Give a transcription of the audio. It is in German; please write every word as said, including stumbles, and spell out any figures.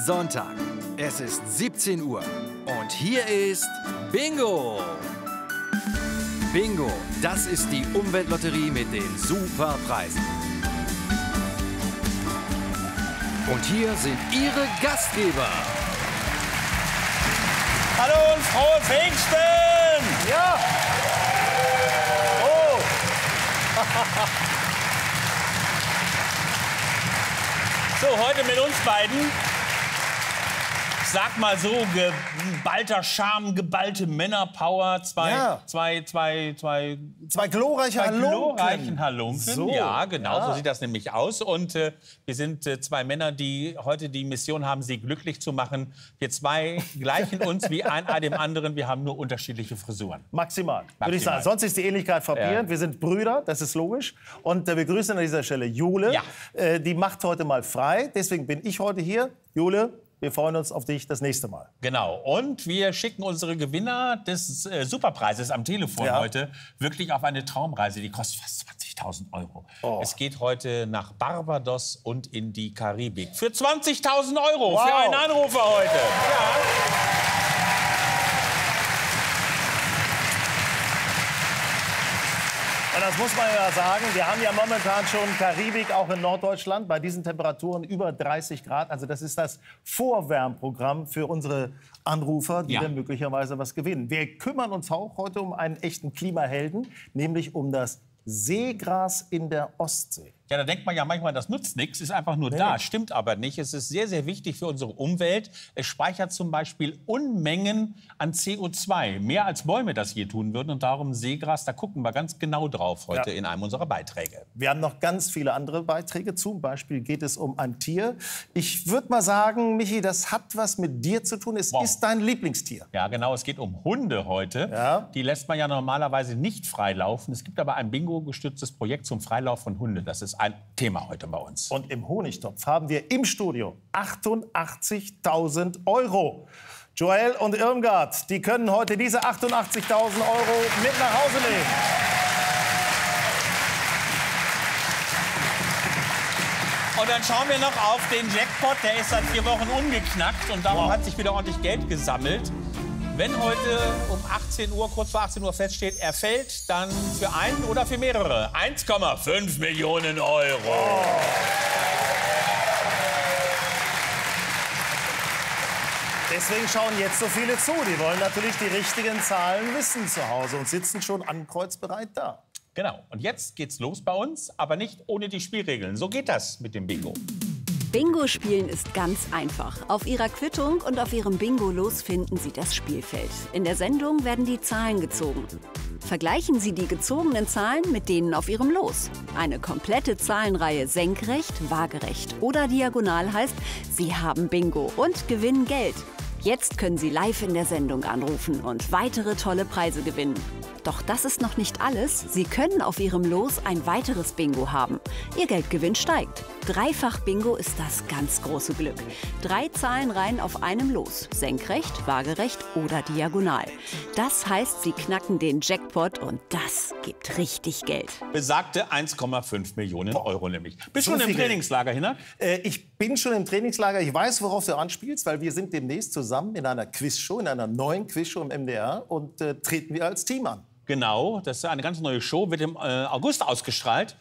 Sonntag. Es ist siebzehn Uhr und hier ist Bingo. Bingo, das ist die Umweltlotterie mit den Superpreisen. Und hier sind Ihre Gastgeber. Hallo und frohe Pfingsten! Ja! Oh! So, heute mit uns beiden. Ich sag mal so, geballter Charme, geballte Männerpower. Zwei, Ja. zwei, zwei, zwei, Zwei glorreiche zwei Halunken. glorreichen Halunken. So, Ja, genau, ja. so sieht das nämlich aus. Und äh, wir sind äh, zwei Männer, die heute die Mission haben, sie glücklich zu machen. Wir zwei gleichen uns wie ein dem anderen. Wir haben nur unterschiedliche Frisuren. Maximal, würde ich Maximal. sagen. Sonst ist die Ähnlichkeit frappierend. Ja. Wir sind Brüder, das ist logisch. Und äh, wir grüßen an dieser Stelle Jule. Ja. Äh, die macht heute mal frei. Deswegen bin ich heute hier. Jule, wir freuen uns auf dich das nächste Mal. Genau. Und wir schicken unsere Gewinner des äh, Superpreises am Telefon Ja. heute wirklich auf eine Traumreise. Die kostet fast zwanzigtausend Euro. Oh. Es geht heute nach Barbados und in die Karibik. Für zwanzigtausend Euro. Wow. Für einen Anrufer heute. Ja. Und das muss man ja sagen, wir haben ja momentan schon Karibik, auch in Norddeutschland, bei diesen Temperaturen über dreißig Grad. Also das ist das Vorwärmprogramm für unsere Anrufer, die Ja. dann möglicherweise was gewinnen. Wir kümmern uns auch heute um einen echten Klimahelden, nämlich um das Seegras in der Ostsee. Ja, da denkt man ja manchmal, das nutzt nichts, ist einfach nur da. Stimmt aber nicht. Es ist sehr, sehr wichtig für unsere Umwelt. Es speichert zum Beispiel Unmengen an C O zwei. Mehr als Bäume das je tun würden. Und darum Seegras, da gucken wir ganz genau drauf heute Ja. in einem unserer Beiträge. Wir haben noch ganz viele andere Beiträge. Zum Beispiel geht es um ein Tier. Ich würde mal sagen, Michi, das hat was mit dir zu tun. Es Wow. ist dein Lieblingstier. Ja, genau. Es geht um Hunde heute. Ja. Die lässt man ja normalerweise nicht freilaufen. Es gibt aber ein Bingo-gestütztes Projekt zum Freilauf von Hunden. Das ist ein Thema heute bei uns. Und im Honigtopf haben wir im Studio achtundachtzigtausend Euro. Joel und Irmgard, die können heute diese achtundachtzigtausend Euro mit nach Hause nehmen. Und dann schauen wir noch auf den Jackpot. Der ist seit vier Wochen ungeknackt. Und darum Wow. hat sich wieder ordentlich Geld gesammelt. Wenn heute um achtzehn Uhr, kurz vor achtzehn Uhr feststeht, er fällt, dann für einen oder für mehrere. eins Komma fünf Millionen Euro. Deswegen schauen jetzt so viele zu. Die wollen natürlich die richtigen Zahlen wissen zu Hause und sitzen schon ankreuzbereit da. Genau. Und jetzt geht's los bei uns, aber nicht ohne die Spielregeln. So geht das mit dem Bingo. Bingo spielen ist ganz einfach. Auf Ihrer Quittung und auf Ihrem Bingo-Los finden Sie das Spielfeld. In der Sendung werden die Zahlen gezogen. Vergleichen Sie die gezogenen Zahlen mit denen auf Ihrem Los. Eine komplette Zahlenreihe senkrecht, waagerecht oder diagonal heißt, Sie haben Bingo und gewinnen Geld. Jetzt können Sie live in der Sendung anrufen und weitere tolle Preise gewinnen. Doch das ist noch nicht alles. Sie können auf Ihrem Los ein weiteres Bingo haben. Ihr Geldgewinn steigt. Dreifach Bingo ist das ganz große Glück. Drei Zahlenreihen auf einem Los. Senkrecht, waagerecht oder diagonal. Das heißt, Sie knacken den Jackpot und das gibt richtig Geld. Besagte eins Komma fünf Millionen Euro nämlich. Bist So du schon im viel Geld. Trainingslager, Hinak? Äh, ich bin schon im Trainingslager. Ich weiß, worauf du anspielst, weil wir sind demnächst zusammen in einer Quizshow, in einer neuen Quizshow im M D R und äh, treten wir als Team an. Genau, das ist eine ganz neue Show, wird im äh, August ausgestrahlt.